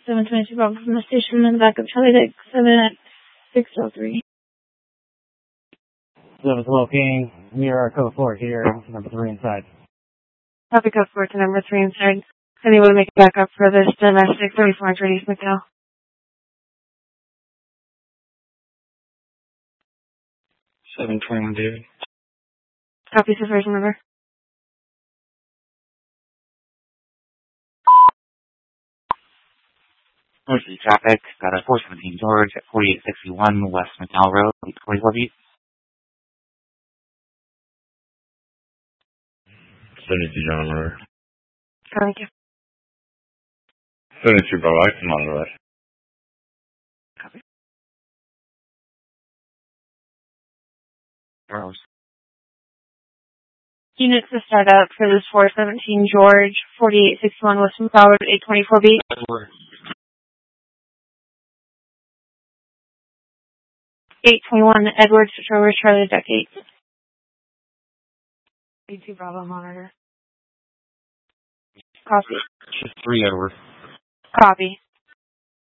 722 Bravo from the station in the back of Charlie Dick, 7 at 603. 712 King, mirror code 4 here, number 3 inside. Copy code 4 to number 3 inside. Anyone make it back up for this domestic 34 East McDowell? 721 David. Copy subversion number. Mostly traffic, got a 417 George at 4861 West McDowell Road, 44 feet. 72 John Road. Thank you. 72 Bravo, I come on the road. Copy. Arrows. Units to start up for this 417 George, 4861 West McDowell Road, 824B. 821 Edwards, Rover, Charlie Duck 8. 82 Bravo monitor. Copy. Just 3 Edward. Copy.